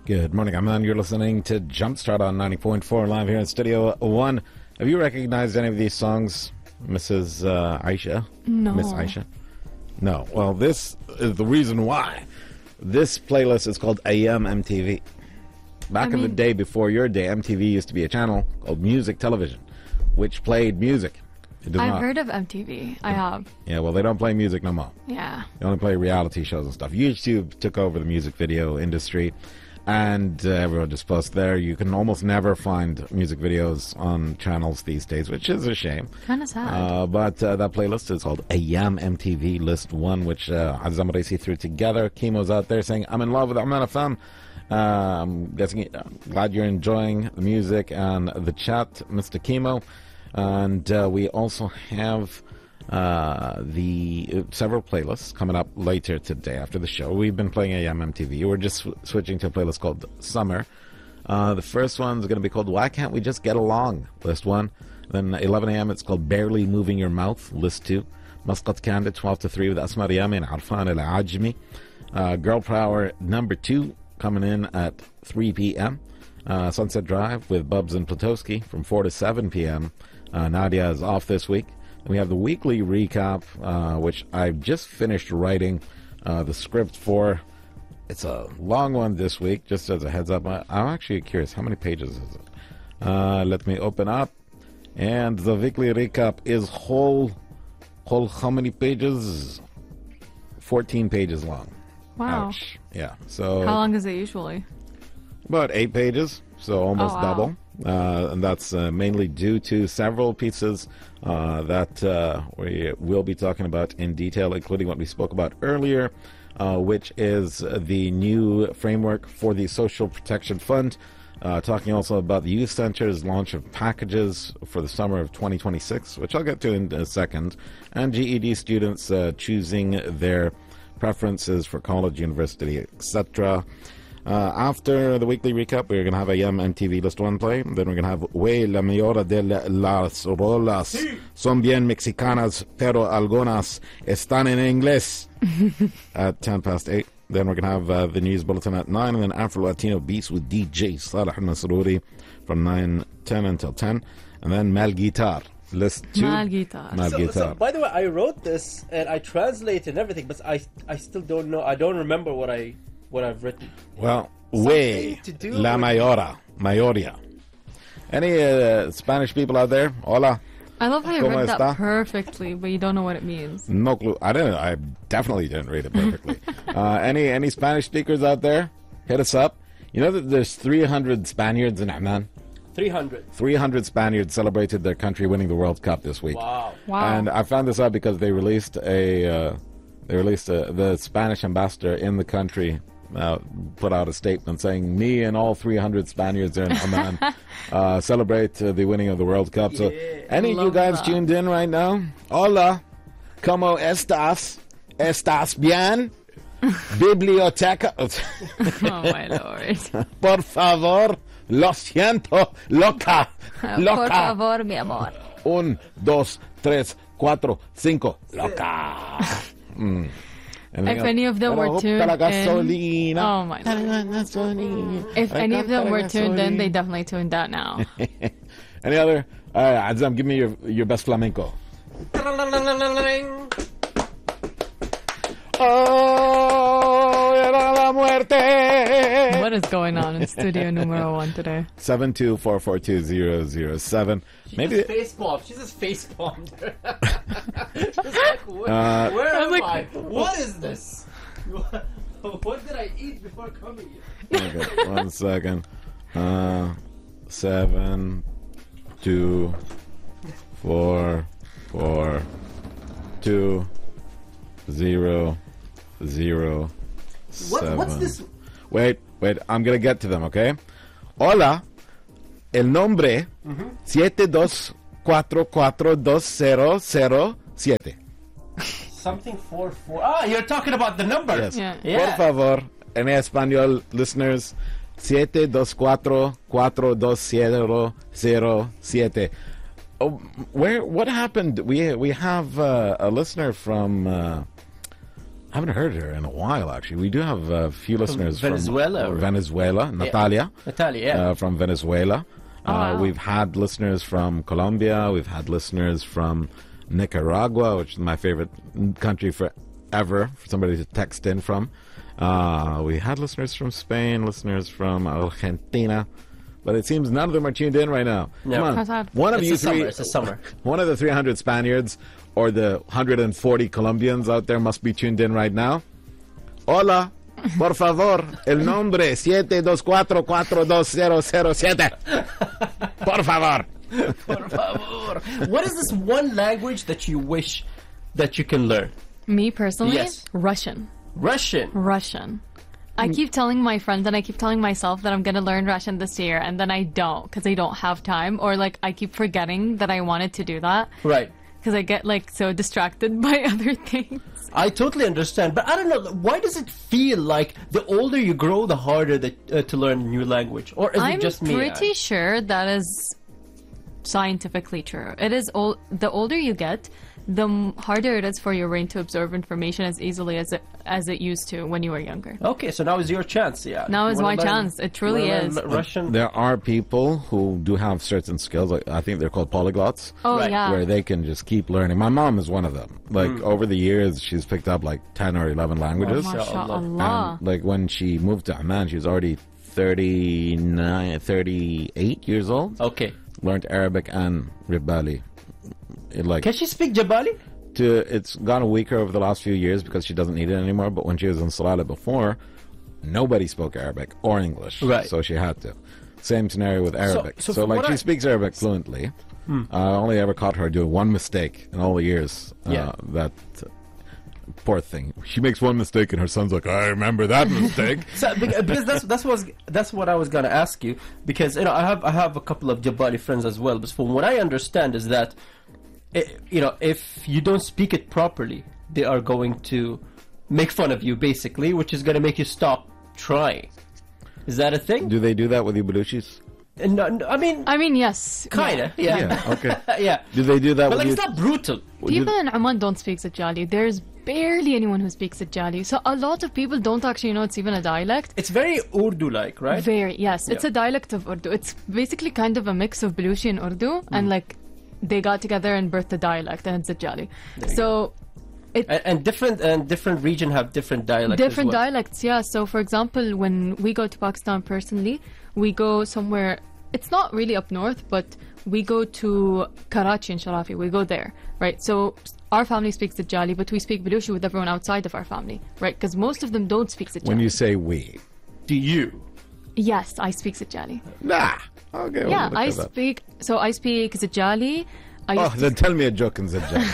Good morning, Aman. You're listening to Jumpstart on 90.4 live here in Studio One. Have you recognized any of these songs, Mrs. Aisha? No. Miss Aisha? No. Well, this is the reason why. This playlist is called AM MTV. Back in the day before your day, MTV used to be a channel called Music Television, which played music. I've heard of MTV. I have. Yeah, well, they don't play music no more. Yeah. They only play reality shows and stuff. YouTube took over the music video industry, and everyone just posts there. You can almost never find music videos on channels these days, which is a shame. Kind of sad. But that playlist is called AM MTV List 1, which Azam Raisi threw together. Chemo's out there saying, I'm in love with Amman FM. I'm glad you're enjoying the music and the chat, Mr. Chemo. And we also have the several playlists coming up later today after the show. We've been playing AM MTV. We're just switching to a playlist called Summer. The first one's going to be called Why Can't We Just Get Along? List 1. Then 11 a.m. it's called Barely Moving Your Mouth. List 2. Muscat Candid 12 to 3 with Asma Riyami and Arfan Al Ajmi. Girl Power number 2 coming in at 3 p.m. Sunset Drive with Bubs and Platowski from 4 to 7 p.m. Nadia is off this week. We have the weekly recap, which I've just finished writing the script for. It's a long one this week, just as a heads up. I'm actually curious, how many pages is it? Let me open up. And the weekly recap is whole how many pages? 14 pages long. Wow. Ouch. Yeah. So how long is it usually? About 8 pages, so almost double. And that's mainly due to several pieces that we will be talking about in detail, including what we spoke about earlier, which is the new framework for the Social Protection Fund. Talking also about the Youth Center's launch of packages for the summer of 2026, which I'll get to in a second, and GED students choosing their preferences for college, university, etc. After the weekly recap, we're going to have a MTV List 1 play. Then we're going to have Wey la mayor de las rolas son bien mexicanas, pero algunas están en inglés at 10 past 8. Then we're going to have the news bulletin at 9, and then Afro-Latino Beats with DJ Salah al-Nasruri from 9:10 until 10. And then Mal Guitar. List 2. Mal Guitar. Mal Guitar. So, by the way, I wrote this and I translated and everything, but I still don't know. I don't remember what I've written. Well, Wey la mayoría. Any Spanish people out there? Hola. I love how you read that perfectly, but you don't know what it means. No clue. I definitely didn't read it perfectly. Any Spanish speakers out there? Hit us up. You know that there's 300 Spaniards in Amman? 300 Spaniards celebrated their country winning the World Cup this week. Wow. And I found this out because they released the Spanish ambassador in the country put out a statement saying, me and all 300 Spaniards in Amman celebrate the winning of the World Cup. So any of you guys tuned in right now? Hola, ¿cómo estás? ¿Estás bien? Biblioteca. Oh, my Lord. Por favor, lo siento, loca. Por favor, mi amor. 1, 2, 3, 4, 5, loca. If any of them were tuned in, oh my God. If any of them were tuned in, they definitely tuned out now. Any other? Azam, give me your best flamenco. Oh, era la muerte. What is going on in studio numero 1 today? 724420007. Maybe face palm. She's just face palmed. She's like, where am I? What is this? What did I eat before coming here? Okay, 1 second. 7, 2, 4, 4, 2, 0, 0, 7. What's this? Wait, I'm gonna get to them, okay? Hola, el nombre 724420007. Something 44. Ah, you're talking about the number. Yes. Yeah. Por favor, en español, listeners, 724420007. What happened? We have a listener from I haven't heard her in a while, actually. We do have a few listeners from Venezuela. Natalia. From Venezuela. Wow. We've had listeners from Colombia. We've had listeners from Nicaragua, which is my favorite country forever for somebody to text in from. We had listeners from Spain, listeners from Argentina. But it seems none of them are tuned in right now. No. Come on. One of you three, it's a summer. One of the 300 Spaniards or the 140 Colombians out there must be tuned in right now. Hola, por favor, el nombre 724-42007. Por favor. Por favor. What is this one language that you wish that you can learn? Me personally? Yes. Russian. Russian. I keep telling my friends and I keep telling myself that I'm going to learn Russian this year, and then I don't because I don't have time, or like I keep forgetting that I wanted to do that. Right. Because I get like so distracted by other things. I totally understand, but I don't know, why does it feel like the older you grow, the harder to learn a new language? Or is it just me? I'm pretty sure that is scientifically true. It is the older you get, the harder it is for your brain to absorb information as easily as it used to when you were younger. Okay, so now is your chance. Yeah. Now is my chance. It truly is. Russian. There are people who do have certain skills. Like, I think they're called polyglots. Oh, Right. yeah. Where they can just keep learning. My mom is one of them. Like, over the years, she's picked up like 10 or 11 languages. MashaAllah. And, like, when she moved to Amman, she was already 38 years old. Okay. Learned Arabic and Ribali. Can she speak Jabali? It's gotten weaker over the last few years because she doesn't need it anymore. But when she was in Salalah before, nobody spoke Arabic or English. Right. So she had to. Same scenario with Arabic. So like she speaks Arabic fluently. I only ever caught her doing one mistake in all the years. That poor thing. She makes one mistake and her son's like, I remember that mistake. Because that's what I was gonna ask you. Because I have a couple of Jabali friends as well. But from what I understand is that if you don't speak it properly, they are going to make fun of you, basically, which is going to make you stop trying. Is that a thing? Do they do that with you Baluchis? No, I mean, yes. Kinda, yeah. Okay. Yeah. Do they do that But with like, you? it's not brutal. People in Oman don't speak Sajali. There's barely anyone who speaks Sajali. So a lot of people don't actually know it's even a dialect. It's very Urdu-like, right? Very, yes. It's a dialect of Urdu. It's basically kind of a mix of Baluchi and Urdu, and like they got together and birthed a dialect, and it's Sajali. So and different region have different dialects. Different as well. dialects, yeah. So for example, when we go to Pakistan personally, we go somewhere. It's not really up north, but we go to Karachi and Sharafi. We go there, right? So our family speaks Sajali, but we speak Baluchi with everyone outside of our family, right? Because most of them don't speak Sajali. When you say we, do you? Yes, I speak Sajali. Nah. Okay. Yeah, I speak. So I speak Sajali. Then tell me a joke in Sajali.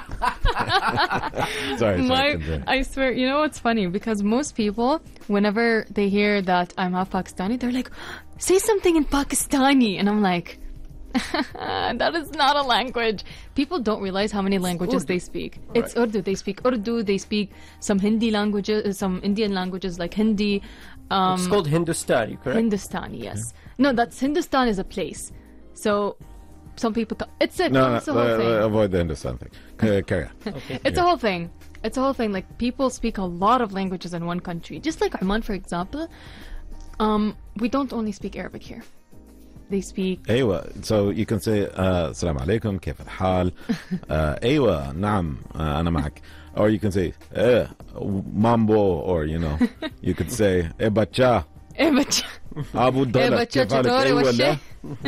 Sorry. I swear, you know what's funny? Because most people, whenever they hear that I'm half Pakistani, they're like, say something in Pakistani. And I'm like, that is not a language. People don't realize how many languages they speak. Right. It's Urdu. They speak Urdu. They speak some Hindi languages, some Indian languages like Hindi. It's called Hindustani, correct? Hindustani, yes. No, Hindustan is a place. So some people it's a whole thing. Avoid the Hindustan thing. Carry on. Okay. It's a whole thing. It's a whole thing. Like, people speak a lot of languages in one country. Just like Oman, for example. We don't only speak Arabic here. They speak. أيوة. So you can say السلام عليكم كيف الحال. أيوة نعم أنا معك. Or you can say mambo, or you could say bacha. أبو الدولة كيف حالك أيوة لا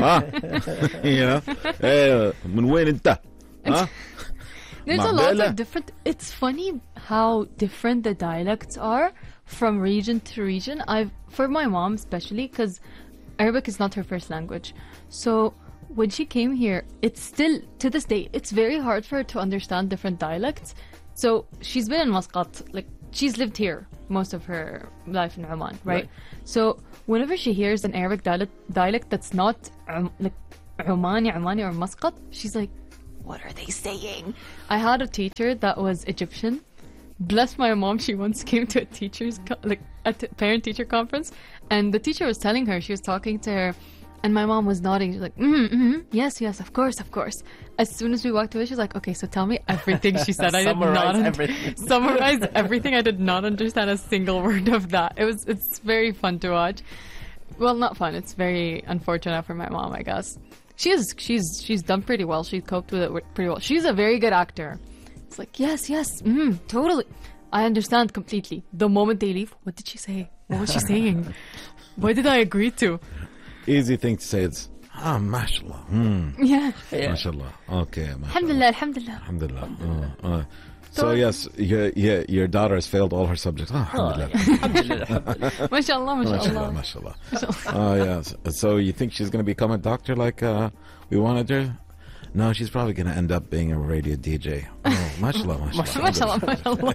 من وين أنت There's a lot of different. It's funny how different the dialects are from region to region. For my mom especially, because Arabic is not her first language. So when she came here, it's still, to this day, it's very hard for her to understand different dialects. So she's been in Muscat, like she's lived here most of her life in Oman, right? So whenever she hears an Arabic dialect that's not like Omani or Muscat, she's like, what are they saying? I had a teacher that was Egyptian. Bless my mom, she once came to a parent-teacher conference, and the teacher was telling her, she was talking to her And my mom was nodding. She's like, yes, yes, of course, of course. As soon as we walked away, she's like, okay, so tell me everything she said. I did not summarize everything. I did not understand a single word of that. It's very fun to watch. Well, not fun. It's very unfortunate for my mom, I guess. She's done pretty well. She coped with it pretty well. She's a very good actor. It's like, yes, totally. I understand completely. The moment they leave, what did she say? What was she saying? What did I agree to? Easy thing to say is, mashallah. Yeah. Mashallah. Okay. Alhamdulillah, alhamdulillah. Alhamdulillah. So yes, your daughter has failed all her subjects. Alhamdulillah. Alhamdulillah. Mashallah, mashallah. Mashallah. Oh yes. So you think she's going to become a doctor like we wanted her? No, she's probably going to end up being a radio DJ. Oh, mashallah, mashallah. Mashallah,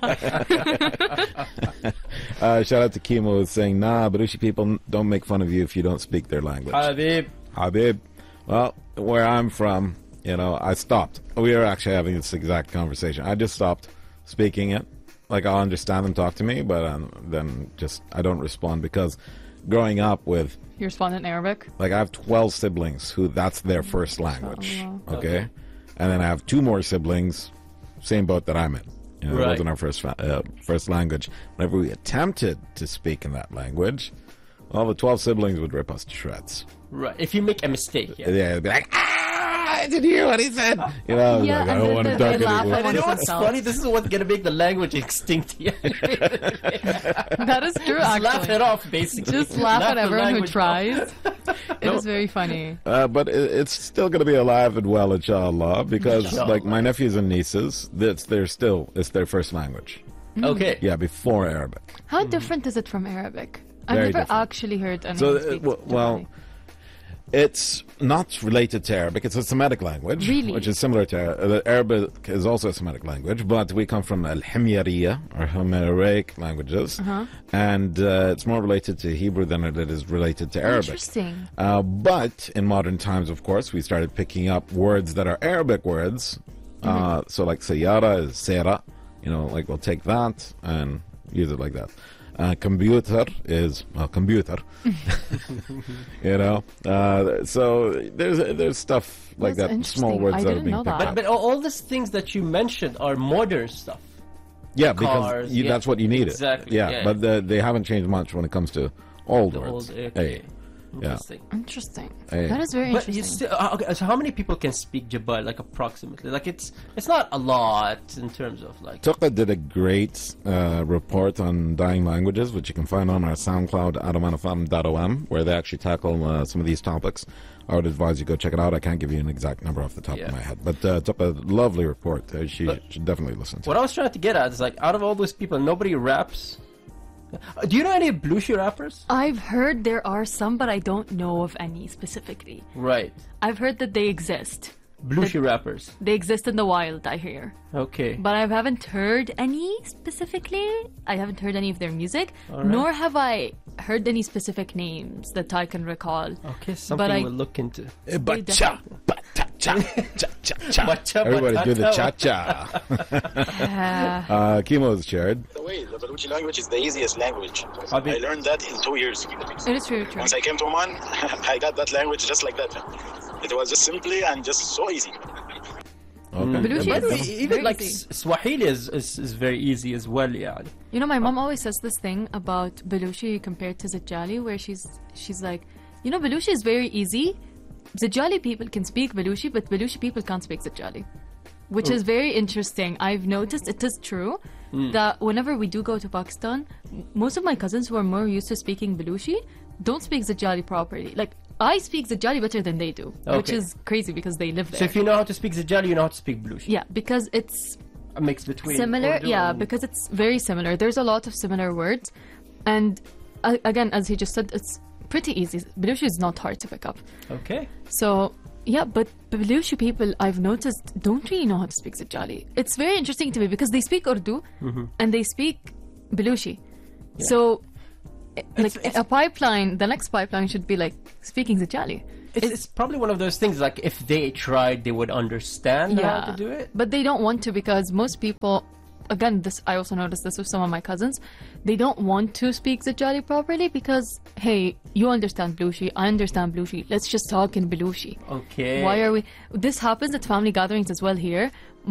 mashallah. Shout out to Kimo who's saying, nah, Baluchi people don't make fun of you if you don't speak their language. Habib. Well, where I'm from, I stopped. We were actually having this exact conversation. I just stopped speaking it. Like, I'll understand them talk to me, but then I don't respond because growing up with... You respond in Arabic? Like, I have 12 siblings who that's their first language. Okay? And then I have 2 more siblings, same boat that I'm in. It wasn't our first language. Whenever we attempted to speak in that language, all the 12 siblings would rip us to shreds. Right. If you make a mistake. Yeah, they'd be like, did you hear what he said? Like, I don't want to talk anymore. And you know what's funny? This is what's going to make the language extinct. That is true, Just actually. laugh it off, basically. Just laugh at everyone who tries. It is very funny. But it's still going to be alive and well, inshallah, because like my nephews and nieces, it's their first language. Okay. Yeah, before Arabic. How different is it from Arabic? I've Very never different. actually heard anyone speak Somali. It's not related to Arabic. It's a Semitic language, which is similar to Arabic. Is also a Semitic language, but we come from Al-Himyariya or Himyaric languages, and it's more related to Hebrew than it is related to Arabic. Interesting. But in modern times, of course, we started picking up words that are Arabic words. So like Sayyara is Sera. Like we'll take that and use it like that. Computer is computer. So there's stuff like that, small words that are being picked up. But all these things that you mentioned are modern stuff. Yeah, Cars, because that's what you needed. Exactly. Yeah, but they haven't changed much when it comes to old words. Interesting. Interesting. Hey. That is very But interesting. you still, okay, so how many people can speak Jabal, like approximately? Like it's not a lot in terms of like... Tuqa did a great report on dying languages, which you can find on our SoundCloud, adamanafam.om, where they actually tackle some of these topics. I would advise you go check it out. I can't give you an exact number off the top of my head. But Tuqa, lovely report. She should definitely listen to it. What I was trying to get at is like, out of all those people, nobody raps... Do you know any Baluchi rappers? I've heard there are some, but I don't know of any specifically. Right. I've heard that they exist. Baluchi rappers. They exist in the wild, I hear. Okay. But I haven't heard any specifically. I haven't heard any of their music, right. nor have I heard any specific names that I can recall. Okay, something we'll look into. Bacha, everybody do the cha-cha. Kimo's shared. The way the Baluchi language is the easiest language. I learned that in 2 years. It is true. Once I came to Oman, I got that language just like that. It was just simply and just so easy. Baluchi By the way, is even very like easy. Swahili is very easy as well, yeah. My mom always says this thing about Baluchi compared to Zijali, where she's like, Baluchi is very easy. Zijali people can speak Baluchi, but Baluchi people can't speak Zijali, which is very interesting. I've noticed it is true that whenever we do go to Pakistan, most of my cousins who are more used to speaking Baluchi don't speak Zijali properly. Like, I speak Zijali better than they do, which is crazy because they live there. So if you know how to speak Zijali, you know how to speak Baluchi. Yeah, because it's a mix between similar. Urdu Yeah, and... because it's very similar. There's a lot of similar words, and again, as he just said, it's pretty easy. Baluchi is not hard to pick up. Okay. So yeah, but Baluchi people I've noticed don't really know how to speak Zijali. It's very interesting to me because they speak Urdu and they speak Baluchi. Yeah. So a pipeline, the next pipeline should be like speaking Zijali. It's probably one of those things like if they tried, they would understand how to do it. But they don't want to because most people again, this I also noticed this with some of my cousins. They don't want to speak Zajali properly because, hey, you understand Baluchi, I understand Baluchi. Let's just talk in Baluchi. Okay. Why are we? This happens at family gatherings as well here.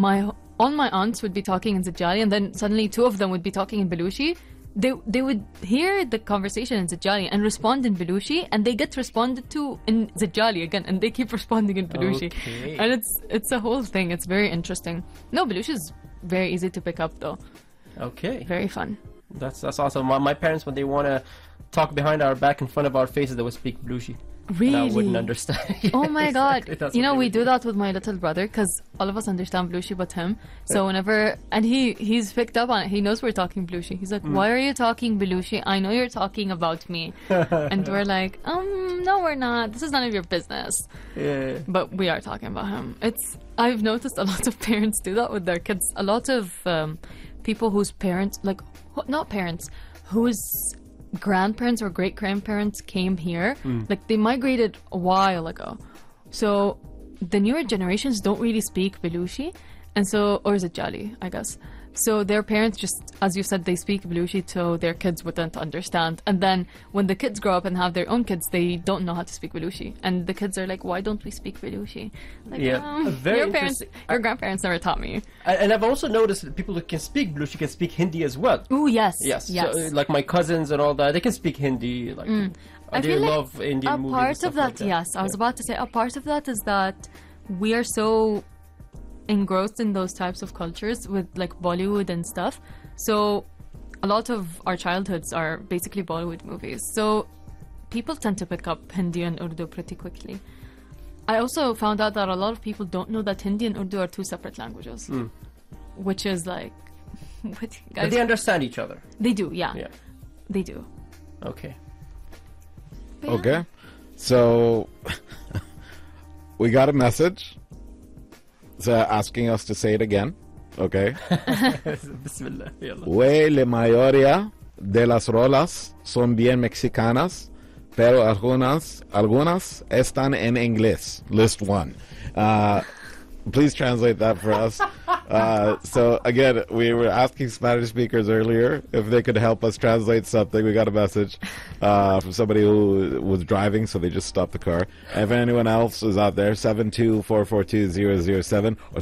All my aunts would be talking in Zajali, and then suddenly two of them would be talking in Baluchi. They would hear the conversation in Zajali and respond in Baluchi, and they get responded to in Zajali again, and they keep responding in Baluchi. Okay. And it's a whole thing. It's very interesting. No, Baluchi is very easy to pick up though. Okay. Very fun. That's awesome. My parents, when they want to talk behind our back in front of our faces, they would speak Baluchi. Really? And I wouldn't understand. Oh my god. That's You know, what we they do would that with my little brother because all of us understand Baluchi but him. So whenever, and he's picked up on it. He knows we're talking Baluchi. He's like, why are you talking Baluchi? I know you're talking about me. And we're like, no, we're not. This is none of your business. Yeah. But we are talking about him. I've noticed a lot of parents do that with their kids. A lot of people whose parents, like, not parents, whose grandparents or great grandparents came here, like they migrated a while ago. So the newer generations don't really speak Baluchi, and so, or Zajali, I guess. So their parents just, as you said, they speak Baluchi so their kids wouldn't understand. And then when the kids grow up and have their own kids, they don't know how to speak Baluchi. And the kids are like, why don't we speak Baluchi? Like, Yeah, very your parents, interesting. your grandparents never taught me. And I've also noticed that people who can speak Baluchi can speak Hindi as well. Ooh, yes. Yes. Yes. So, like my cousins and all that, they can speak Hindi. Like, I they feel like love Indian a movies. part and stuff of that, like that. yes. I was about to say a part of that is that we are so engrossed in those types of cultures with like Bollywood and stuff. So a lot of our childhoods are basically Bollywood movies. So people tend to pick up Hindi and Urdu pretty quickly. I also found out that a lot of people don't know that Hindi and Urdu are two separate languages, which is like, what, But guys, they understand each other. they do, yeah, Yeah. they do. Okay. But yeah. Okay. So we got a message asking us to say it again. Okay. Bismillah. Yalla. Güey, la mayoría de las rolas son bien mexicanas, pero algunas están en inglés. List 1. Please translate that for us. So again, we were asking Spanish speakers earlier if they could help us translate something. We got a message from somebody who was driving, so they just stopped the car. And if anyone else is out there, 72442-007 or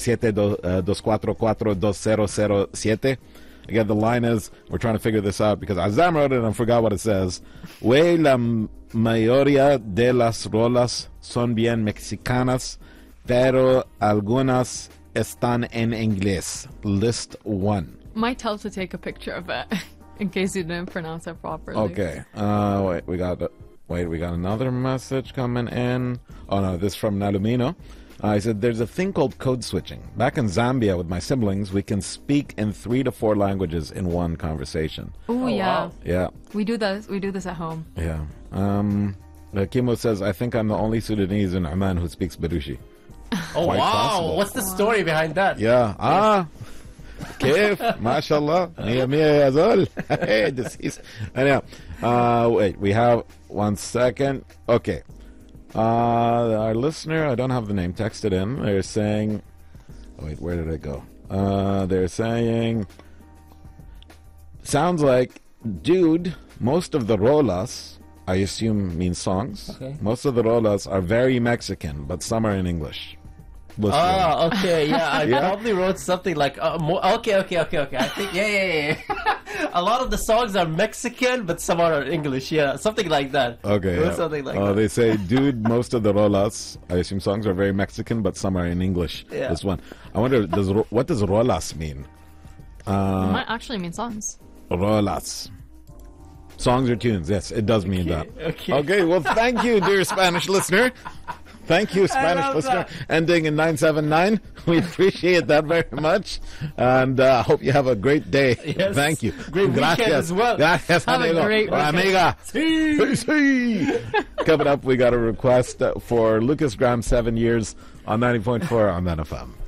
724420007. Again, the line is, we're trying to figure this out because Azam wrote it and forgot what it says. Güey, la mayoría de las rolas son bien mexicanas, pero algunas están en inglés. List 1. Might help to take a picture of it in case you didn't pronounce it properly. Okay. Wait, we got another message coming in. Oh no, this is from Nalumino. He said, there's a thing called code switching. Back in Zambia with my siblings, we can speak in 3 to 4 languages in one conversation. Oh yeah. wow. Yeah. We do this at home. Yeah. Kimo says, I think I'm the only Sudanese in Oman who speaks Baluchi. Oh, Quite wow. possible. What's the story behind that? Yeah. كيف ما شاء الله 100 يا زول. Anyhow, wait, we have 1 second. Okay. Our listener, I don't have the name, texted in. They're saying, wait, where did it go? They're saying, sounds like, dude, most of the rolas, I assume means songs. Okay. Most of the rolas are very Mexican, but some are in English. List one. Ah, okay, yeah. I Yeah. probably wrote something like, okay. I think, yeah. A lot of the songs are Mexican, but some are English. Yeah, something like that. Okay. Wrote Yeah. something like that. They say, dude, most of the rolas, I assume songs are very Mexican, but some are in English. Yeah. This one. I wonder, what does rolas mean? It might actually mean songs. Rolas. Songs or tunes. Yes, it does mean that. Okay. Well, thank you, dear Spanish listener. Thank you, Spanish love listener. that. Ending in 979. We appreciate that very much. And hope you have a great day. Yes. Thank you. Great weekend as well. Gracias, Have a amigo. great weekend. Amiga. Sí. Sí. Coming up, we got a request for Lucas Graham, 7 years on 90.4 on NFM.